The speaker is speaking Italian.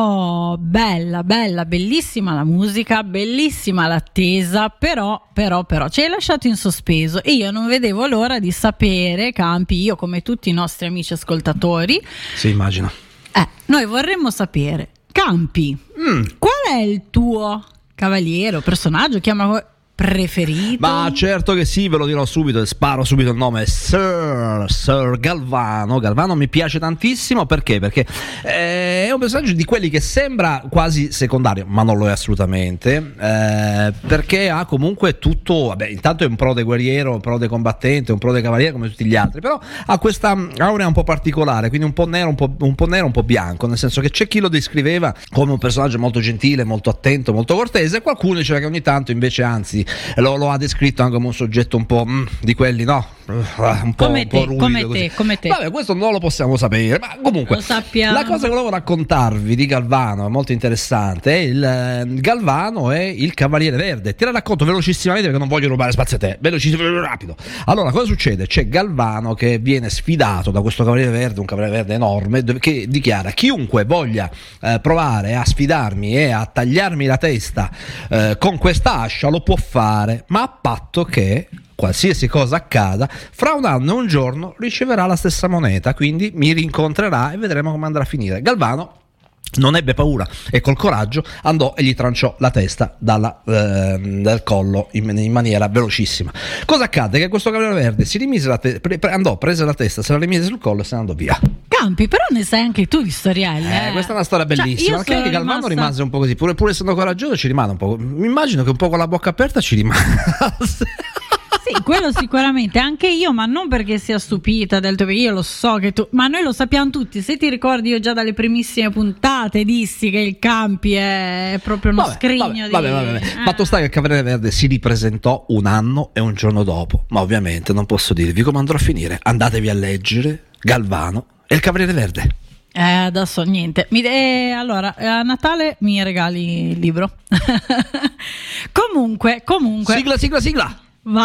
Oh, bella, bellissima la musica, bellissima l'attesa, però ci hai lasciato in sospeso e io non vedevo l'ora di sapere, Campi, io come tutti i nostri amici ascoltatori. Sì, immagino. Noi vorremmo sapere, Campi, qual è il tuo cavaliere o personaggio, chiama preferito? Ma certo che sì, ve lo dirò subito e sparo subito il nome. Sir Galvano. Galvano mi piace tantissimo perché è un personaggio di quelli che sembra quasi secondario, ma non lo è assolutamente, perché ha comunque tutto, vabbè, intanto è un prode guerriero, un prode combattente, un prode cavaliere come tutti gli altri, però ha questa aurea un po' particolare, quindi un po' nero, un po' bianco, nel senso che c'è chi lo descriveva come un personaggio molto gentile, molto attento, molto cortese, e qualcuno diceva che ogni tanto invece anzi lo ha descritto anche come un soggetto un po' di quelli, no? Un po' ruvido, come te. Vabbè, questo non lo possiamo sapere, ma comunque la cosa che volevo raccontarvi di Galvano è molto interessante. Il Galvano è il Cavaliere Verde. Te la racconto velocissimamente perché non voglio rubare spazio a te. Velocissimo, rapido. Allora, cosa succede? C'è Galvano che viene sfidato da questo Cavaliere Verde, un Cavaliere Verde enorme, che dichiara: chiunque voglia provare a sfidarmi e a tagliarmi la testa con questa ascia lo può fare, ma a patto che qualsiasi cosa accada, fra un anno e un giorno riceverà la stessa moneta, quindi mi rincontrerà e vedremo come andrà a finire. Galvano non ebbe paura e col coraggio andò e gli tranciò la testa dal collo in maniera velocissima. Cosa accadde? Che questo Cavaliere Verde si rimise prese la testa, se la rimise sul collo e se ne andò via. Campi, però ne sai anche tu di storielle. Questa è una storia bellissima, perché anche Galvano rimase un po' così, pur essendo coraggioso ci rimane un po'. Mi immagino che un po' con la bocca aperta ci rimane. Sì, quello sicuramente, anche io, ma non perché sia stupita del tuo, io lo so che tu, ma noi lo sappiamo tutti. Se ti ricordi, io già dalle primissime puntate dissi che il Campi è proprio uno scrigno di... Vabbè. Fatto sta che il Cavaliere Verde si ripresentò un anno e un giorno dopo, ma ovviamente non posso dirvi come andrà a finire. Andatevi a leggere Galvano e il Cavaliere Verde. Adesso niente. Allora, a Natale mi regali il libro. Comunque. Sigla.